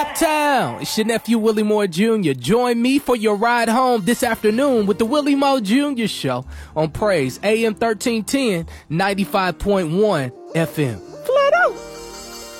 Naptown, it's your nephew Willie Moore Jr. Join me for your ride home this afternoon with the Willie Moore Jr. Show on Praise AM 1310, 95.1 FM.